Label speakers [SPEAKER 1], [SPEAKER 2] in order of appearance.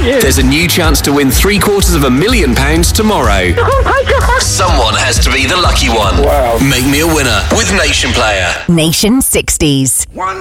[SPEAKER 1] you.
[SPEAKER 2] There's a new chance to win £750,000 tomorrow.
[SPEAKER 1] Oh my God.
[SPEAKER 2] Someone has to be the lucky one.
[SPEAKER 3] Wow.
[SPEAKER 2] Make me a winner with Nation Player.
[SPEAKER 4] Nation 60s.